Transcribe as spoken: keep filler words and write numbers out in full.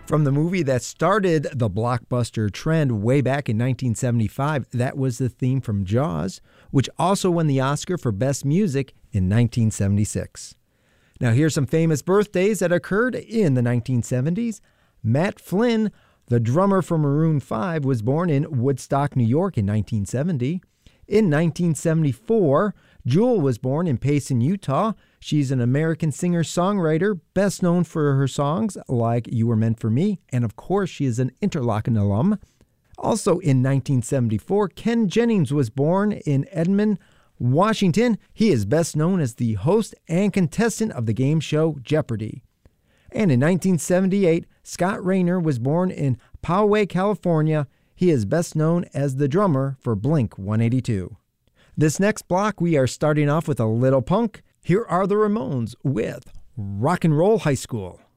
From the movie that started the blockbuster trend way back in nineteen seventy-five, that was the theme from Jaws, which also won the Oscar for Best Music in nineteen seventy-six. Now here's some famous birthdays that occurred in the nineteen seventies. Matt Flynn, the drummer for Maroon five, was born in Woodstock, New York in nineteen seventy. In nineteen seventy-four, Jewel was born in Payson, Utah. She's an American singer-songwriter, best known for her songs like You Were Meant for Me, and of course she is an Interlochen alum. Also in nineteen seventy-four, Ken Jennings was born in Edmond, Washington. He is best known as the host and contestant of the game show Jeopardy! And in nineteen seventy-eight, Scott Raynor was born in Poway, California. He is best known as the drummer for Blink one eighty-two. This next block, we are starting off with a little punk. Here are the Ramones with Rock and Roll High School.